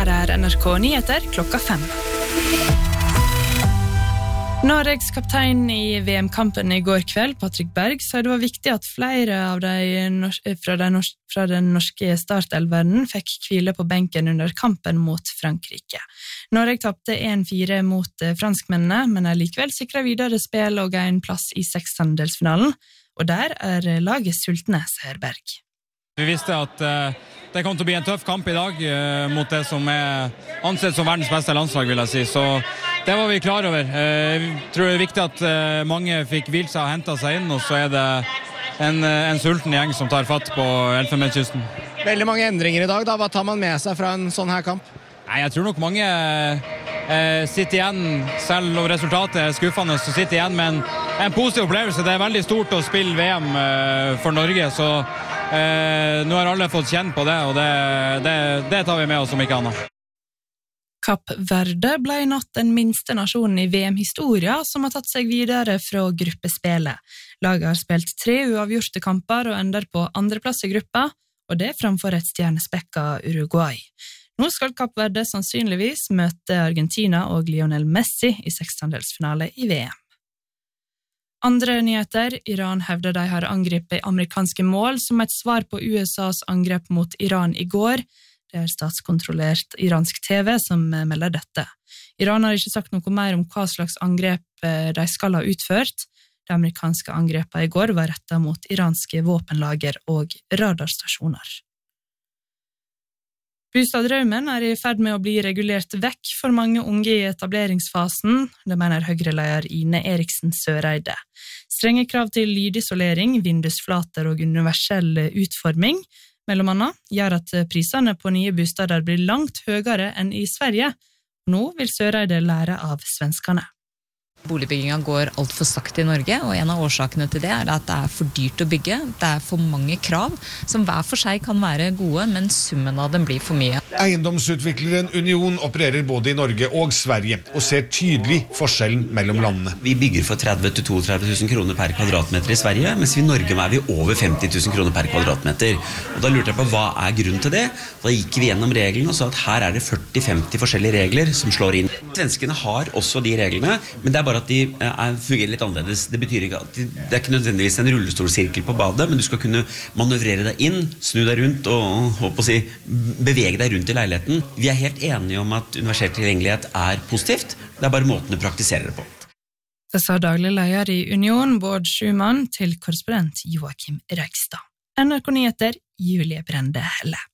Her NRK Nyheter klokka 5. Norges kaptein i VM-kampen i går kveld, Patrick Berg, sa det var viktig at flere av fra den norske startelveren fikk hvile på benken under kampen mot Frankrike. Norge tapte 1-4 mot franskmennene, men likevel sikret videre spill og en plass i 16-delsfinalen, og der laget sultne, sier Berg. Vi visste at det kom til å bli en tøff kamp i dag mot det som ansett som verdens beste landslag, vil jeg si. Så det var vi klar over. Jeg tror det viktig at mange fikk hvilt seg og hentet seg inn, og så det en sulten gjeng som tar fatt på Elfenbenskysten. Veldig mange endringer i dag, da. Hva tar man med seg fra en sånn her kamp? Nei, jeg tror nok mange sitter igjen, selv om resultatet skuffende, så sitter igjen med en positiv opplevelse. Det veldig stort å spille VM for Norge, så nå har alle fått kjenne på det, og det tar vi med oss som ikke annet. Kapp Verde ble i natt den minste nasjonen i VM-historia som har tatt seg videre fra gruppespillet. Laget har spilt 3 uavgjorte kamper og ender på andreplass i gruppa, og det framfor et stjernespekket Uruguay. Nå skal Kapp Verde sannsynligvis møte Argentina og Lionel Messi i 16-delsfinale i VM. Andre nyheter, Iran hevder de har angrepet amerikanske mål som et svar på USAs angrep mot Iran i går. Det statskontrollert iransk TV som melder dette. Iran har ikke sagt noe mer om hva slags angrep de skal ha utført. Det amerikanske angrepet i går var rettet mot iranske våpenlager og radarstasjoner. Bostadsdrømmen i ferd med å bli regulert vekk for mange unge i etableringsfasen, det mener Høyre-leder Ine Eriksen Søreide. Strenge krav til lydisolering, vindusflater og universell utforming, mellom annet, gjør at prisene på nye bostader blir langt høyere enn i Sverige. Nå vil Søreide lære av svenskene. Boligbyggingen går alt for sakte i Norge, og en av årsakene til det at det for dyrt å bygge. Det for mange krav, som hver for seg kan være gode, men summen av dem blir for mye. Eiendomsutvikleren Union opererer både i Norge og Sverige, og ser tydelig forskjellen mellom landene. Vi bygger for 30 000–32 000 kroner per kvadratmeter i Sverige, mens i Norge vi over 50 000 kroner per kvadratmeter. Og da lurte jeg på, hva grunnen til det? Da gikk vi gjennom reglene og sa at her det 40–50 forskjellige regler som slår inn. Svenskene har også de reglene, men det bare at de fungerer litt annerledes. Det betyr ikke at det ikke nødvendigvis en rullestolsirkel på badet, men du skal kunne manøvrere deg inn, snu deg rundt og bevege deg rundt i leiligheten. Vi helt enige om at universell tilgjengelighet positivt, det bare måten du praktiserer det på. Det sa daglig leder i Union, Bård Schumann, til korrespondent Joakim Reigstad. NRK Nyheter, Julie Brende Helle.